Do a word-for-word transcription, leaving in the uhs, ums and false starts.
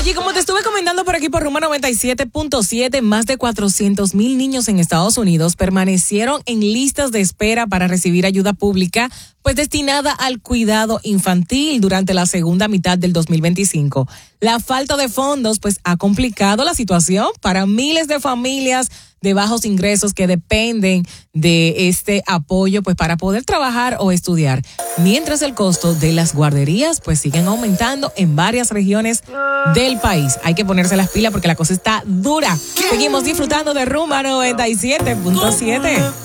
Oye, como te estuve comentando por aquí por Rumba noventa y siete punto siete, más de cuatrocientos mil niños en Estados Unidos permanecieron en listas de espera para recibir ayuda pública, pues destinada al cuidado infantil durante la segunda mitad del dos mil veinticinco. La falta de fondos, pues, ha complicado la situación para miles de familias de bajos ingresos que dependen de este apoyo, pues, para poder trabajar o estudiar. Mientras el costo de las guarderías, pues, siguen aumentando en varias regiones del país. Hay que ponerse las pilas porque la cosa está dura. Seguimos disfrutando de Rumba noventa y siete punto siete.